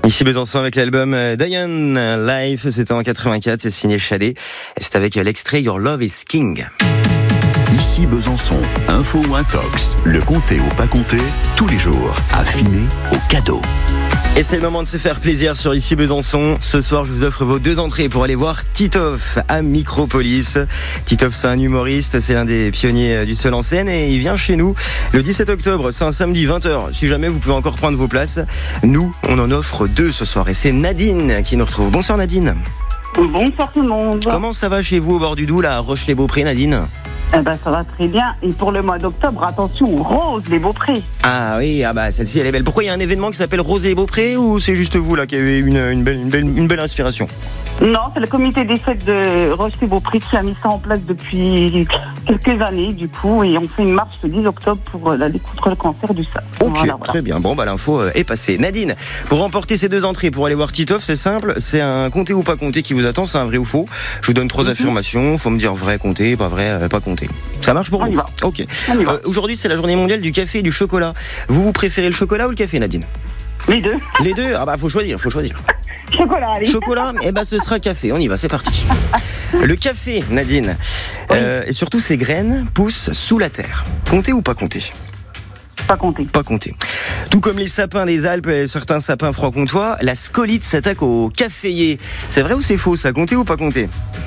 Ici Besançon avec l'album Diane Life, c'était en 84, c'est signé Shadé. Et c'est avec l'extrait Your Love is King. Ici Besançon, info ou intox, le comté ou pas comté, tous les jours, affiné au cadeau. Et c'est le moment de se faire plaisir sur Ici Besançon. Ce soir, je vous offre vos 2 entrées pour aller voir Titoff à Micropolis. Titoff, c'est un humoriste, c'est l'un des pionniers du seul en scène et il vient chez nous le 17 octobre, c'est un samedi 20h. Si jamais vous pouvez encore prendre vos places, nous, on en offre 2 ce soir et c'est Nadine qui nous retrouve. Bonsoir Nadine. Bonsoir tout le monde. Comment ça va chez vous au bord du Doubs, là, à Roche-les-Beaupré, Nadine ? Ça va très bien. Et pour le mois d'octobre, attention, Rose les Beauprés. Ah oui, celle-ci elle est belle. Pourquoi il y a un événement qui s'appelle Rose et Beaupré ou c'est juste vous là qui avez une belle inspiration ? Non, c'est le comité des fêtes de Roche-les-Beaupré qui a mis ça en place depuis quelques années du coup et on fait une marche le 10 octobre pour la lutte contre le cancer du sein. Ok, voilà. Très bien. Bon, l'info est passée. Nadine, pour remporter ces 2 entrées pour aller voir Titoff, c'est simple, c'est un compté ou pas compté qui vous attend, c'est un vrai ou faux. Je vous donne 3 affirmations, faut me dire vrai, compté, pas vrai, pas compté. Ça marche pour vous ? On y va. Ok. On y va. Aujourd'hui, c'est la journée mondiale du café et du chocolat. Vous préférez le chocolat ou le café, Nadine ? Les deux. Les deux ? Faut choisir. Chocolat, allez. Chocolat, ce sera café. On y va, c'est parti. Le café, Nadine, Oui. et surtout ses graines poussent sous la terre. Compté ou pas compté ? Pas compté. Pas compté. Tout comme les sapins des Alpes et certains sapins franc-comtois, la scolite s'attaque aux caféiers. C'est vrai ou c'est faux, ça ? Compté ou pas compté ?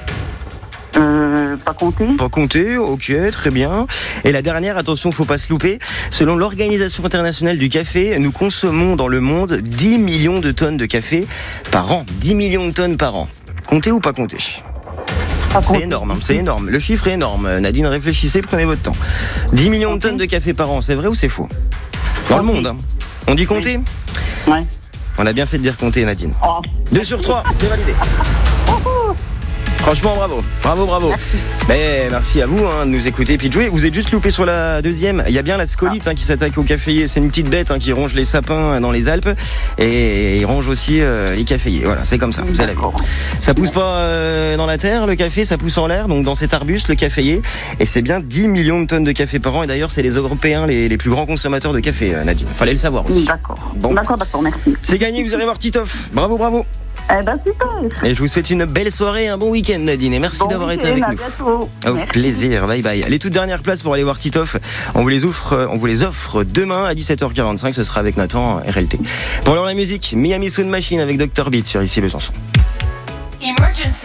Pas compté. Pas compté, ok, très bien. Et la dernière, attention, faut pas se louper. Selon l'Organisation internationale du café, nous consommons dans le monde 10 millions de tonnes de café par an. 10 millions de tonnes par an. Compté ou pas compté ? Pas C'est compté. énorme, c'est énorme. Le chiffre est énorme. Nadine, réfléchissez, prenez votre temps. 10 millions de tonnes de café par an, c'est vrai ou c'est faux ? Dans le monde, hein. On dit compter ? Ouais. On a bien fait de dire compter, Nadine. Oh. 2 sur 3, c'est validé. Franchement, bravo. Mais merci à vous de nous écouter puis de jouer. Vous êtes juste loupé sur la deuxième. Il y a bien la scolite qui s'attaque aux caféiers. C'est une petite bête qui ronge les sapins dans les Alpes et il ronge aussi les caféiers. Voilà, c'est comme ça. Vous allez voir. Ça pousse pas dans la terre, le café, ça pousse en l'air. Donc dans cet arbuste, le caféier. Et c'est bien 10 millions de tonnes de café par an. Et d'ailleurs, c'est les Européens les plus grands consommateurs de café, Nadine. Fallait le savoir aussi. D'accord. Bon. D'accord, merci. C'est gagné, vous allez voir Titoff. Bravo. Super. Et je vous souhaite une belle soirée, un bon week-end, Nadine. Et merci d'avoir été avec à nous. bientôt. Au Merci. plaisir, bye bye. Les toutes dernières places pour aller voir Titoff, on vous les offre demain à 17h45, ce sera avec Nathan RLT. Pour l'heure la musique, Miami Sound Machine avec Dr Beat sur Ici Besançon. Emergency.